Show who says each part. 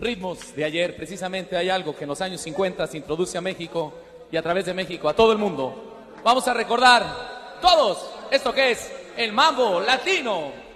Speaker 1: ritmos de ayer. Precisamente hay algo que en los años 50 se introduce a México y a través de México a todo el mundo. Vamos a recordar todos esto que es el mambo latino.